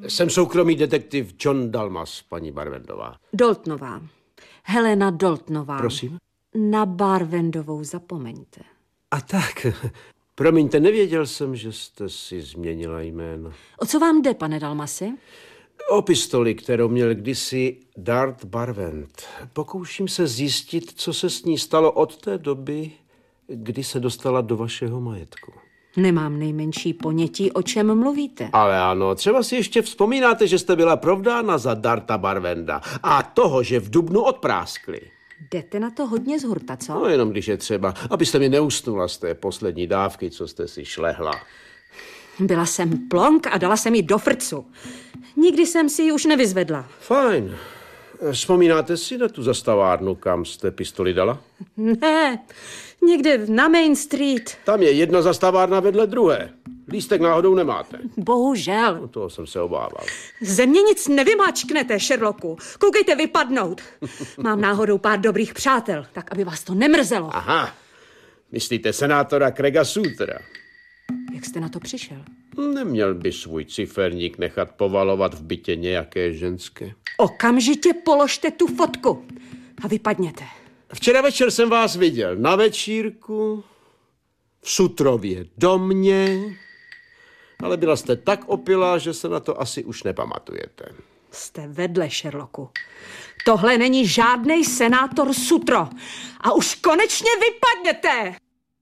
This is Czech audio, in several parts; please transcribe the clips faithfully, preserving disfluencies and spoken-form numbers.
Jsem soukromý detektiv John Dalmas, paní Barvendová. Doltnová. Helena Doltnová. Prosím? Na Barvendovou zapomeňte. A tak, promiňte, nevěděl jsem, že jste si změnila jméno. O co vám jde, pane Dalmasi? O pistoli, kterou měl kdysi Dart Barvend. Pokouším se zjistit, co se s ní stalo od té doby, kdy se dostala do vašeho majetku. Nemám nejmenší ponětí, o čem mluvíte. Ale ano, třeba si ještě vzpomínáte, že jste byla provdána za Darta Barvenda a toho, že v dubnu odpráskli. Jdete na to hodně z hurta, co? No jenom když je třeba, abyste mi neusnula z té poslední dávky, co jste si šlehla. Byla jsem plonk a dala jsem ji do frcu. Nikdy jsem si ji už nevyzvedla. Fajn. Vzpomínáte si na tu zastavárnu, kam jste pistoli dala? Ne, někde na Main Street. Tam je jedna zastavárna vedle druhé. Lístek náhodou nemáte. Bohužel. No, toho jsem se obával. Ze mě nic nevymáčknete, Sherlocku. Koukejte vypadnout. Mám náhodou pár dobrých přátel, tak aby vás to nemrzelo. Aha, myslíte senátora Craiga Soutera. Jak jste na to přišel? Neměl by svůj ciferník nechat povalovat v bytě nějaké ženské. Okamžitě položte tu fotku a vypadněte. Včera večer jsem vás viděl na večírku, v Soutrově domě, ale byla jste tak opilá, že se na to asi už nepamatujete. Jste vedle, Sherlocku. Tohle není žádnej senátor Soutro. A už konečně vypadněte!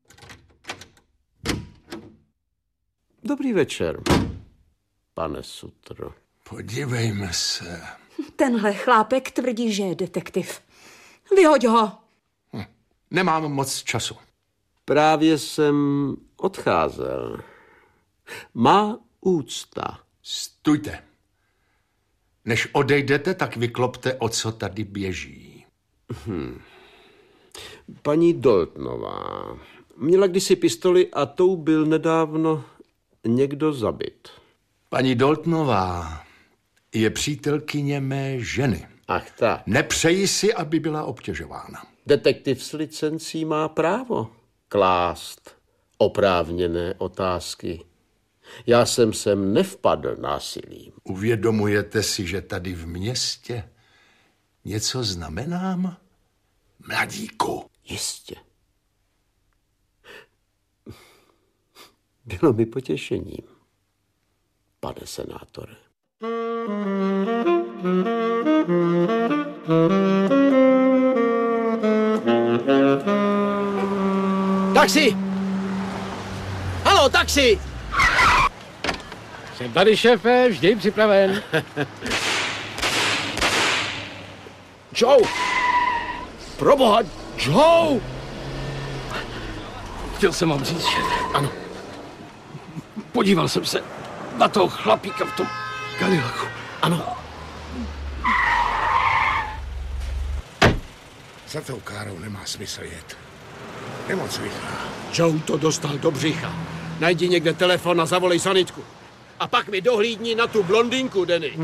Dobrý večer, pane Soutro. Podívejme se. Tenhle chlápek tvrdí, že je detektiv. Vyhoď ho. Hm. Nemám moc času. Právě jsem odcházel. Má úcta. Stůjte. Než odejdete, tak vyklopte, o co tady běží. Hm. Paní Doltnová měla kdysi pistoli a tou byl nedávno někdo zabit. Paní Doltnová je přítelkyně mé ženy. Ach tak. Nepřeji si, aby byla obtěžována. Detektiv s licencí má právo klást oprávněné otázky. Já jsem sem nevpadl násilím. Uvědomujete si, že tady v městě něco znamenám? Mladíku. Jistě. Bylo mi potěšením, pane senátore. Taxi! Haló, taxi! Jsem tady, šéfe, vždy připraven. Joe! Proboha, Joe! Chtěl jsem vám říct, šéfe. Ano. Podíval jsem se na toho chlapíka v tom Cadillacu. Ano. Za tou károu nemá smysl jet. Nemoc rychlá. Joe to dostal do břicha. Najdi někde telefon a zavolej sanitku. A pak mi dohlídni na tu blondýnku, Denny.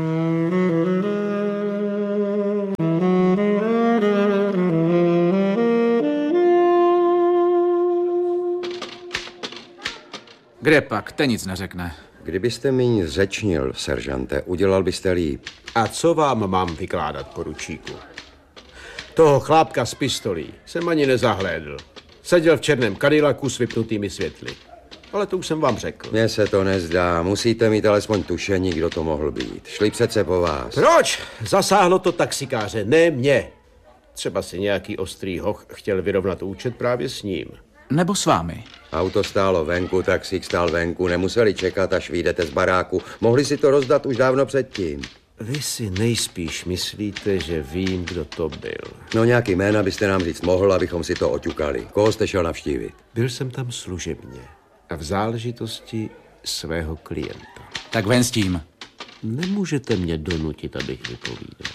Kde pak? Ten nic neřekne. Kdybyste míň řečnil, seržante, udělal byste líp. A co vám mám vykládat, poručíku? Toho chlápka s pistolí jsem ani nezahlédl. Seděl v černém Cadillacu s vypnutými světly. Ale to už jsem vám řekl. Mně se to nezdá. Musíte mít alespoň tušení, kdo to mohl být. Šli přece po vás. Proč? Zasáhlo to taxikáře, ne mě. Třeba si nějaký ostrý hoch chtěl vyrovnat účet právě s ním. Nebo s vámi. Auto stálo venku, taxík stál venku. Nemuseli čekat, až vyjdete z baráku. Mohli si to rozdat už dávno předtím. Vy si nejspíš myslíte, že vím, kdo to byl. No nějaký jména byste nám říct mohl, abychom si to oťukali. Koho jste šel navštívit? Byl jsem tam služebně a v záležitosti svého klienta. Tak ven s tím. Nemůžete mě donutit, abych vypovídal.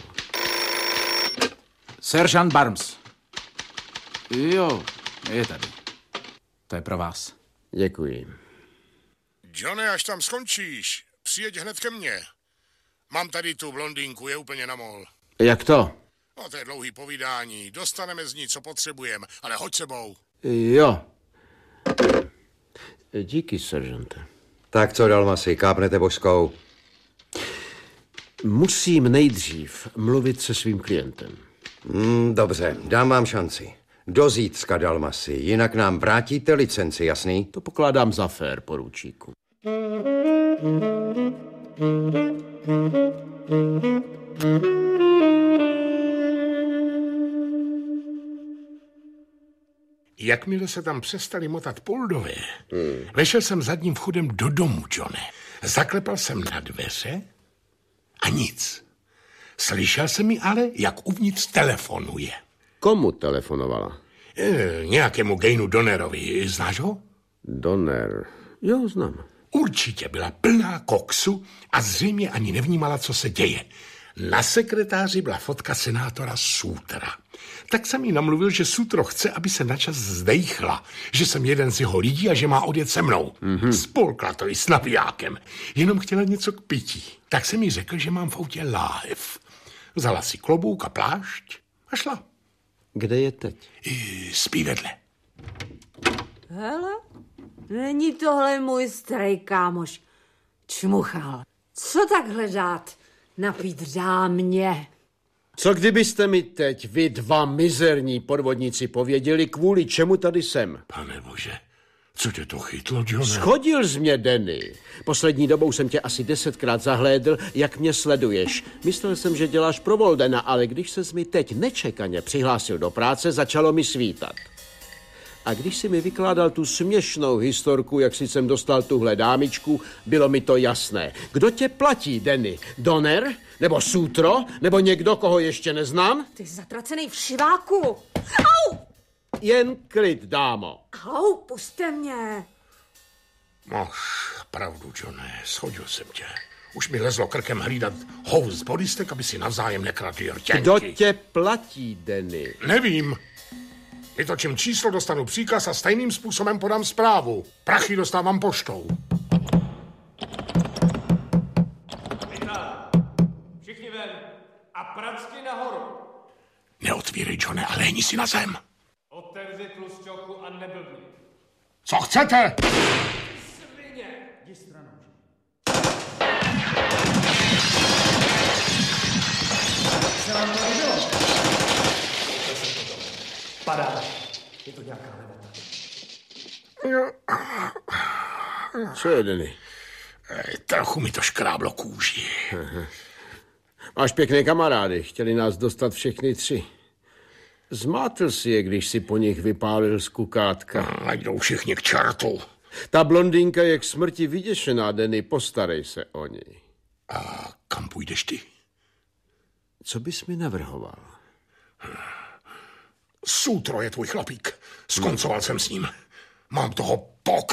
Seržant Barnes. Jo, je tady. To je pro vás. Děkuji. Johne, až tam skončíš, přijeď hned ke mně. Mám tady tu blondýnku, je úplně na mol. Jak to? No, to je dlouhý povídání. Dostaneme z ní, co potřebujeme, ale hoď sebou. Jo. Díky, seržante. Tak co, Dalmasi, kápnete božskou? Musím nejdřív mluvit se svým klientem. Hmm, dobře, dám vám šanci. Do zítřka, Dalmasi, jinak nám vrátíte licenci, jasný? To pokládám za fér, poručíku. Jakmile se tam přestali motat Poldové, hmm. vešel jsem zadním vchodem do domu, Johne. Zaklepal jsem na dveře a nic. Slyšel jsem mi ale, jak uvnitř telefonuje. Komu telefonovala? E, nějakému Gainu Donnerovi. Znáš ho? Donner. Jo, znám. Určitě byla plná koksu a zřejmě ani nevnímala, co se děje. Na sekretáři byla fotka senátora Sutra. Tak jsem jí namluvil, že Sutro chce, aby se načas zdejchla, že jsem jeden z jeho lidí a že má odjet se mnou. Mm-hmm. Spolkla to i s navijákem. Jenom chtěla něco k pití. Tak jsem jí řekl, že mám v autě láhev. Vzala si klobouk a plášť a šla. Kde je teď? I spí vedle. Hele, není tohle můj starý kámoš. Čmuchal. Co tak hledat? Napít drámě. Co kdybyste mi teď, vy dva mizerní podvodníci, pověděli, kvůli čemu tady jsem? Pane bože, co tě to chytlo, Johne? Schodil z mě, Denny. Poslední dobou jsem tě asi desetkrát zahlédl, jak mě sleduješ. Myslel jsem, že děláš pro Voldena, ale když ses mi teď nečekaně přihlásil do práce, začalo mi svítat. A když si mi vykládal tu směšnou historku, jak si jsem dostal tuhle dámičku, bylo mi to jasné. Kdo tě platí, Denny? Donner? Nebo Sutro? Nebo někdo, koho ještě neznám? Ty zatracený všiváku. Au! Jen klid, dámo. Au, puste mě. Máš pravdu, Johne, shodil jsem tě. Už mi lezlo krkem hlídat houz bodistek, aby si navzájem nekradli rtěnky. Kdo tě platí, Denny? Nevím. Vytočím číslo, dostanu příkaz a stejným způsobem podám zprávu. Prachy dostávám poštou. Všichni ven a pracky nahoru. Neotvírej, Johne, a lehni si na zem. Otevři tlusťochu a neblbni. Co chcete? Svině! Jdi stranou. Co vám to líbilo? Padá. Je to nějaká levota. Co je, Denny? Trochu mi to škráblo kůži. Máš pěkné kamarády, chtěli nás dostat všechny tři. Zmátl si je, když si po nich vypálil z kukátka. A jdou všichni k čertu. Ta blondýnka je k smrti vyděšená, Denny, postarej se o ní. A kam půjdeš ty? Co bys mi navrhoval? Sutro je tvůj chlapík. Skoncoval hmm. jsem s ním. Mám toho pokr...